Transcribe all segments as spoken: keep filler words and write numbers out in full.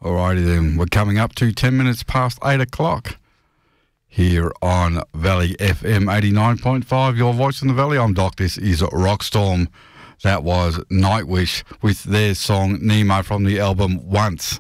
Alrighty then, we're coming up to ten minutes past eight o'clock here on Valley F M eighty-nine point five, your voice in the Valley. I'm Doc, this is Rockstorm. That was Nightwish with their song Nemo from the album Once.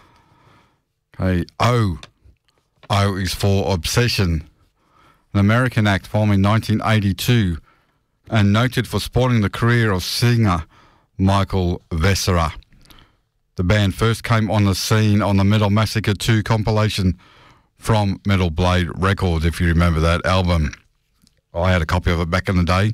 Okay, O. O is for Obsession, an American act formed in nineteen eighty-two and noted for spawning the career of singer Michael Vescera. The band first came on the scene on the Metal Massacre two compilation from Metal Blade Records, if you remember that album. I had a copy of it back in the day.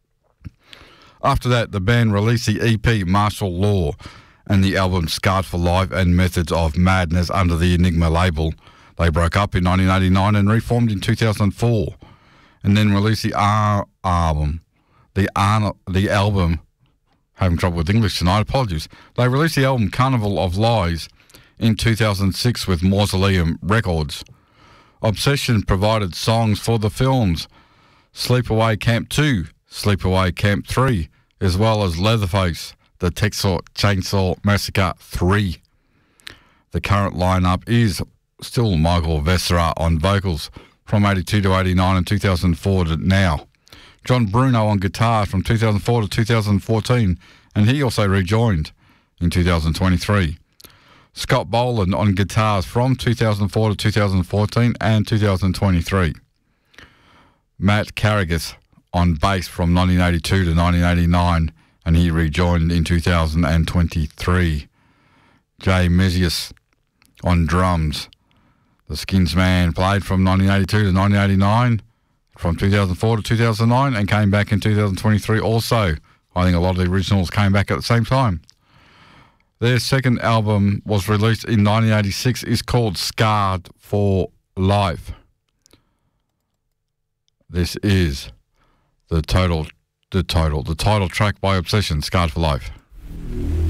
After that, the band released the E P Martial Law and the album Scarred for Life and Methods of Madness under the Enigma label. They broke up in nineteen eighty-nine and reformed in two thousand four, and then released the R album, the R, the album. Having trouble with English tonight, apologies. They released the album Carnival of Lies in two thousand six with Mausoleum Records. Obsession provided songs for the films Sleepaway Camp two, Sleepaway Camp three, as well as Leatherface, the Texas Chainsaw Massacre three. The current lineup is still Michael Vescera on vocals from eighty-two to eighty-nine and two thousand four to now. John Bruno on guitar from two thousand four to two thousand fourteen, and he also rejoined in two thousand twenty-three. Scott Boland on guitars from two thousand four to two thousand fourteen and two thousand twenty-three. Matt Carrigas on bass from nineteen eighty-two to nineteen eighty-nine, and he rejoined in two thousand twenty-three. Jay Mesius on drums. The Skins Man played from nineteen eighty-two to nineteen eighty-nine, from two thousand four to two thousand nine, and came back in two thousand twenty-three also. I think a lot of the originals came back at the same time. Their second album was released in nineteen eighty-six, is called Scarred for Life. This is the total, the total, the title track by Obsession, Scarred for Life.